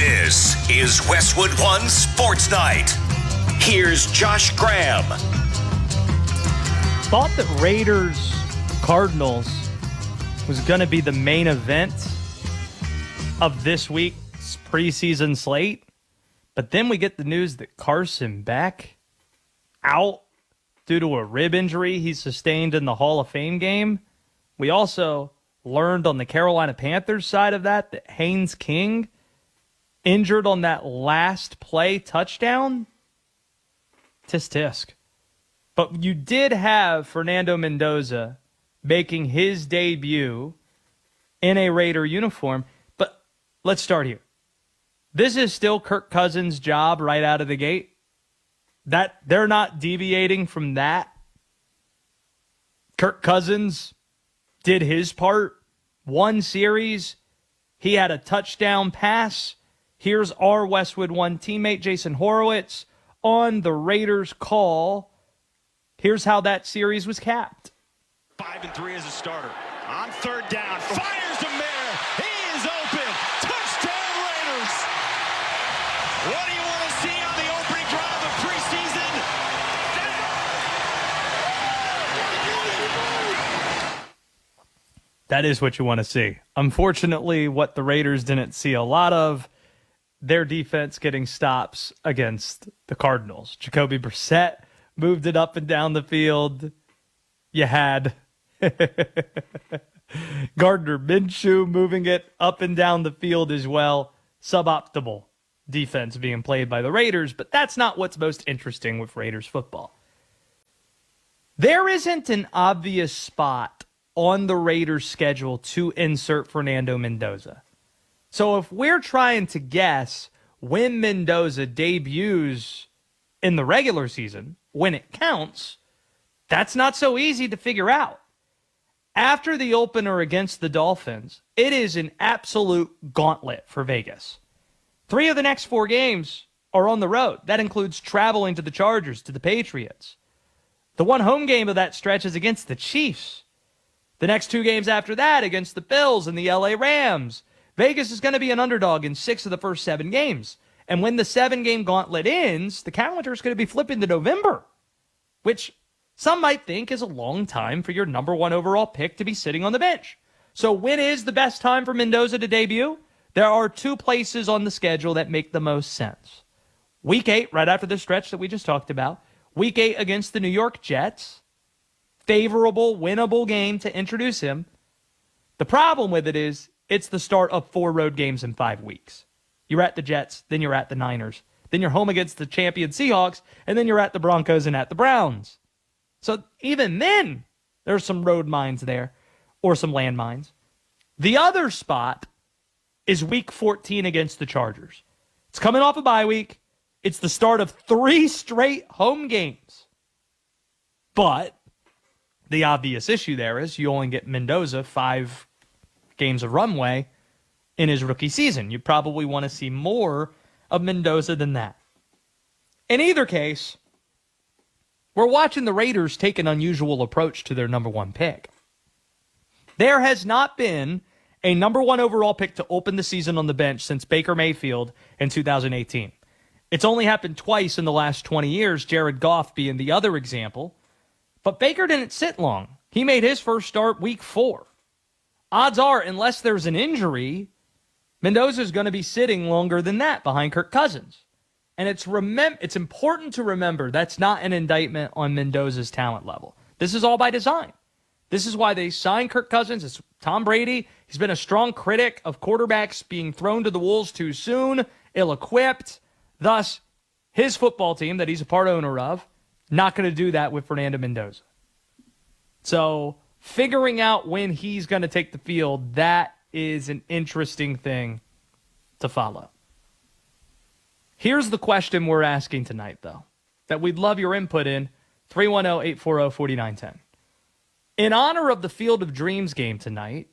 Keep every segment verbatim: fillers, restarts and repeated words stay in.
This is Westwood One Sports Night. Here's Josh Graham. Thought that Raiders Cardinals was going to be the main event of this week's preseason slate, but then we get the news that Carson Beck out due to a rib injury he sustained in the Hall of Fame game. We also learned on the Carolina Panthers side of that that Haynes King injured on that last play touchdown. Tisk tisk. But you did have Fernando Mendoza making his debut in a Raider uniform. But let's start here. This is still Kirk Cousins' job right out of the gate. That they're not deviating from that. Kirk Cousins did his part. One series. He had a touchdown pass. Here's our Westwood One teammate, Jason Horowitz, on the Raiders call. Here's how that series was capped. Five and three as a starter. On third down, fires to Mayer. He is open. Touchdown Raiders. What do you want to see on the opening drive of preseason? That is what you want to see. Unfortunately, what the Raiders didn't see a lot of, their defense getting stops against the Cardinals. Jacoby Brissett moved it up and down the field. You had Gardner Minshew moving it up and down the field as well. Suboptimal defense being played by the Raiders, but that's not what's most interesting with Raiders football. There isn't an obvious spot on the Raiders' schedule to insert Fernando Mendoza. So if we're trying to guess when Mendoza debuts in the regular season, when it counts, that's not so easy to figure out. After the opener against the Dolphins, it is an absolute gauntlet for Vegas. Three of the next four games are on the road. That includes traveling to the Chargers, to the Patriots. The one home game of that stretch is against the Chiefs. The next two games after that against the Bills and the L A Rams. Vegas is going to be an underdog in six of the first seven games. And when the seven-game gauntlet ends, the calendar is going to be flipping to November, which some might think is a long time for your number one overall pick to be sitting on the bench. So when is the best time for Mendoza to debut? There are two places on the schedule that make the most sense. Week eight, right after the stretch that we just talked about. Week eight against the New York Jets. Favorable, winnable game to introduce him. The problem with it is it's the start of four road games in five weeks. You're at the Jets, then you're at the Niners. Then you're home against the champion Seahawks, and then you're at the Broncos and at the Browns. So even then, there's some road mines there, or some landmines. The other spot is week fourteen against the Chargers. It's coming off a bye week. It's the start of three straight home games. But the obvious issue there is you only get Mendoza five games of runway in his rookie season. You probably want to see more of Mendoza than that. In either case, we're watching the Raiders take an unusual approach to their number one pick. There has not been a number one overall pick to open the season on the bench since Baker Mayfield in two thousand eighteen. It's only happened twice in the last twenty years, Jared Goff being the other example. But Baker didn't sit long. He made his first start week four. Odds are, unless there's an injury, Mendoza's going to be sitting longer than that behind Kirk Cousins. And it's remem- it's important to remember that's not an indictment on Mendoza's talent level. This is all by design. This is why they signed Kirk Cousins. It's Tom Brady. He's been a strong critic of quarterbacks being thrown to the wolves too soon, ill-equipped. Thus, his football team that he's a part owner of, not going to do that with Fernando Mendoza. So figuring out when he's going to take the field, that is an interesting thing to follow. Here's the question we're asking tonight, though, that we'd love your input in, three one zero, eight four zero, four nine one zero. In honor of the Field of Dreams game tonight,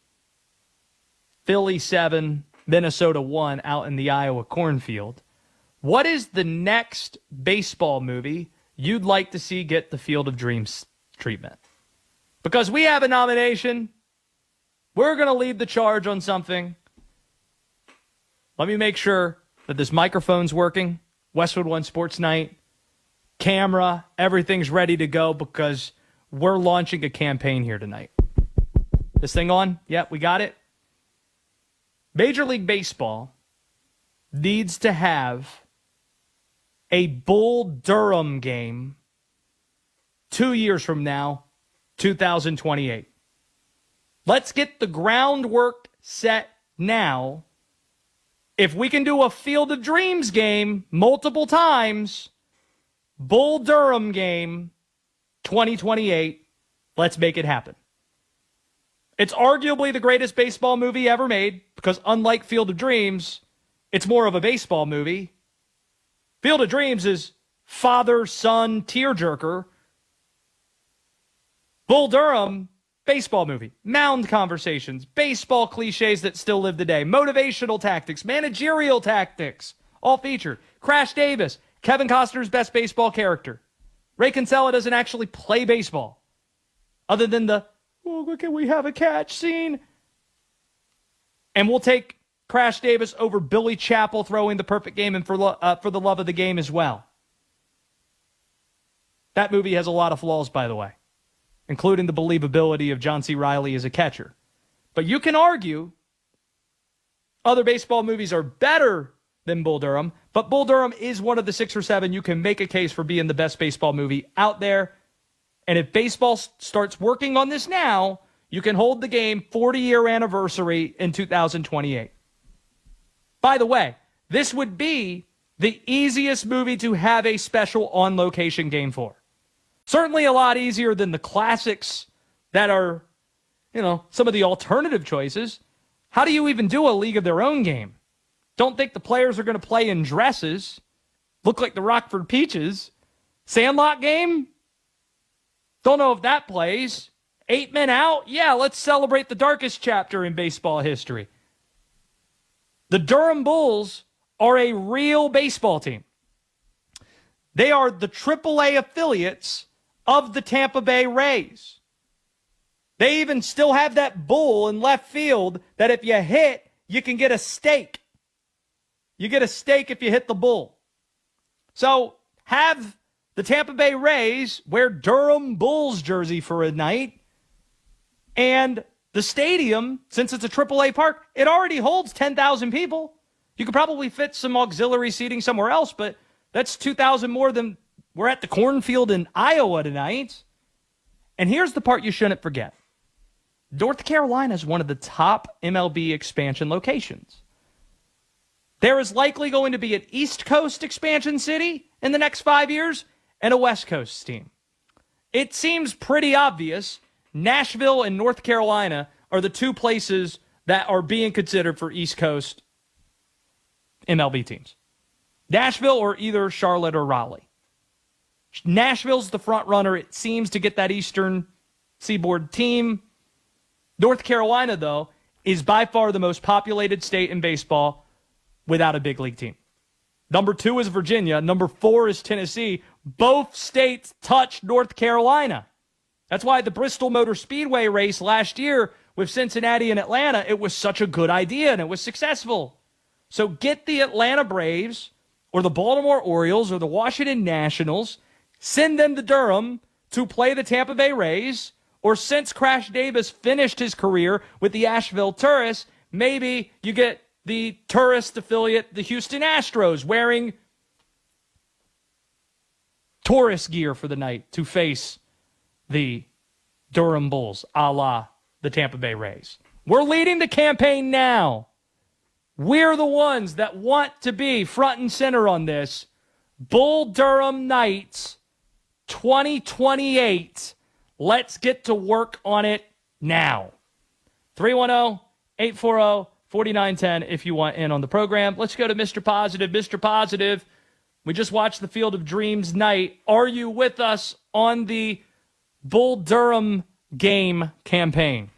Philly seven, Minnesota one out in the Iowa cornfield, what is the next baseball movie you'd like to see get the Field of Dreams treatment? Because we have a nomination. We're going to lead the charge on something. Let me make sure that this microphone's working. Westwood One Sports Night, camera, everything's ready to go because we're launching a campaign here tonight. This thing on? Yep, we got it. Major League Baseball needs to have a Bull Durham game two years from now, two thousand twenty-eight. Let's get the groundwork set now. If we can do a Field of Dreams game multiple times, Bull Durham game twenty twenty-eight, let's make it happen. It's arguably the greatest baseball movie ever made because unlike Field of Dreams, it's more of a baseball movie. Field of Dreams is father-son tearjerker. Bull Durham, baseball movie. Mound conversations, baseball cliches that still live today, motivational tactics, managerial tactics, all featured. Crash Davis, Kevin Costner's best baseball character. Ray Kinsella doesn't actually play baseball. Other than the, oh, look, can we have a catch scene? And we'll take Crash Davis over Billy Chappell throwing the perfect game and for, lo- uh, for the love of the game as well. That movie has a lot of flaws, by the way, including the believability of John C. Reilly as a catcher. But you can argue other baseball movies are better than Bull Durham, but Bull Durham is one of the six or seven you can make a case for being the best baseball movie out there. And if baseball starts working on this now, you can hold the game forty-year anniversary in two thousand twenty-eight. By the way, this would be the easiest movie to have a special on-location game for. Certainly a lot easier than the classics that are, you know, some of the alternative choices. How do you even do a League of Their Own game? Don't think the players are going to play in dresses, look like the Rockford Peaches. Sandlot game? Don't know if that plays. Eight men out? Yeah, let's celebrate the darkest chapter in baseball history. The Durham Bulls are a real baseball team. They are the triple A affiliates of the Tampa Bay Rays. They even still have that bull in left field that if you hit, you can get a steak. You get a steak if you hit the bull. So have the Tampa Bay Rays wear Durham Bulls jersey for a night. And the stadium, since it's a triple A park, it already holds ten thousand people. You could probably fit some auxiliary seating somewhere else, but that's two thousand more than we're at the cornfield in Iowa tonight. And here's the part you shouldn't forget. North Carolina is one of the top M L B expansion locations. There is likely going to be an East Coast expansion city in the next five years and a West Coast team. It seems pretty obvious Nashville and North Carolina are the two places that are being considered for East Coast M L B teams. Nashville or either Charlotte or Raleigh. Nashville's the front runner. It seems to get that Eastern Seaboard team. North Carolina, though, is by far the most populated state in baseball without a big league team. Number two is Virginia. Number four is Tennessee. Both states touch North Carolina. That's why the Bristol Motor Speedway race last year with Cincinnati and Atlanta, it was such a good idea and it was successful. So get the Atlanta Braves or the Baltimore Orioles or the Washington Nationals, send them to Durham to play the Tampa Bay Rays, or since Crash Davis finished his career with the Asheville Tourists, maybe you get the tourist affiliate, the Houston Astros, wearing tourist gear for the night to face the Durham Bulls, a la the Tampa Bay Rays. We're leading the campaign now. We're the ones that want to be front and center on this. Bull Durham Nights twenty twenty-eight. Let's get to work on it now. three one zero, eight four zero, four nine one zero if you want in on the program. Let's go to Mister Positive. Mister Positive, we just watched the Field of Dreams night. Are you with us on the Bull Durham game campaign?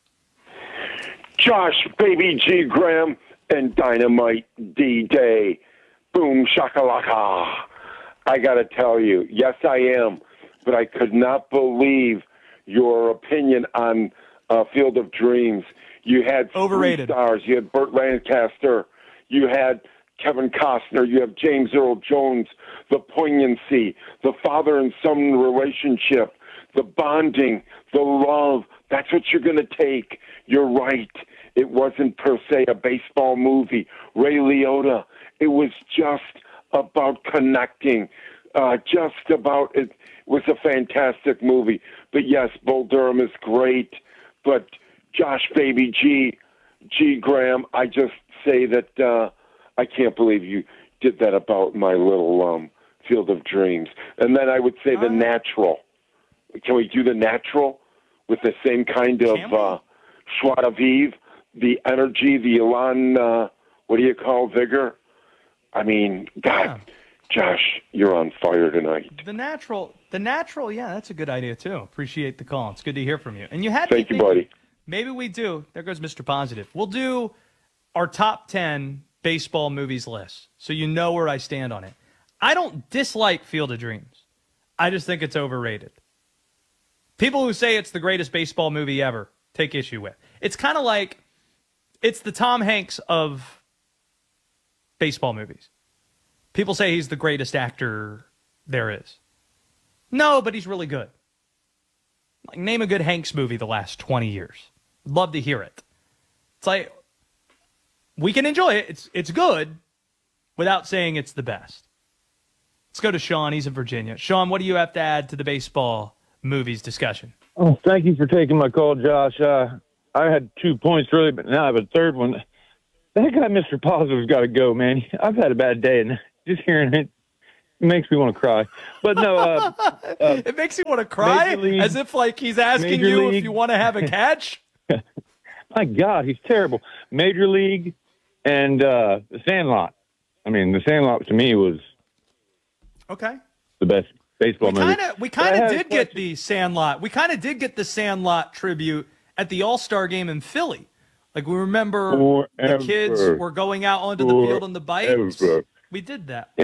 Josh, Baby G. Graham, and Dynamite D-Day. Boom, shakalaka. I got to tell you, yes, I am, but I could not believe your opinion on uh, Field of Dreams. You had overrated three stars. You had Burt Lancaster. You had Kevin Costner. You have James Earl Jones. The poignancy, the father and son relationship, the bonding, the love. That's what you're going to take. You're right. It wasn't per se a baseball movie. Ray Liotta. It was just about connecting. Uh, just about it was a fantastic movie. But yes, Bull Durham is great. But Josh Baby G, G Graham, I just say that uh, I can't believe you did that about my little um, Field of Dreams. And then I would say The Natural. Can we do The Natural with the same kind of uh, joie de vivre, the energy, the elan, uh, what do you call vigor? I mean, God, yeah. Josh, you're on fire tonight. The Natural, The Natural, yeah, that's a good idea, too. Appreciate the call. It's good to hear from you. And you had Thank me you, thinking, buddy. Maybe we do. There goes Mister Positive. We'll do our top ten baseball movies list, so you know where I stand on it. I don't dislike Field of Dreams. I just think it's overrated. People who say it's the greatest baseball movie ever take issue with. It's kind of like it's the Tom Hanks of baseball movies. People say he's the greatest actor there is. No, but he's really good. Like, name a good Hanks movie the last twenty years. Love to hear it. It's like, we can enjoy it. It's it's good without saying it's the best. Let's go to Sean. He's in Virginia. Sean, what do you have to add to the baseball movies discussion? Oh, thank you for taking my call, Josh. Uh, I had two points, really, but now I have a third one. That guy, Mister Positive's got to go, man. I've had a bad day, and just hearing it, it makes me want to cry. But no, uh, uh, it makes you want to cry, League, as if like he's asking Major you League. if you want to have a catch. My God, he's terrible. Major League and uh, The Sandlot. I mean, The Sandlot to me was okay. the best baseball we movie. Kinda, we kind of did get the Sandlot. We kind of did get the Sandlot tribute at the All-Star game in Philly. Like, we remember Forever. the kids were going out onto the field on the bikes. Forever. We did that.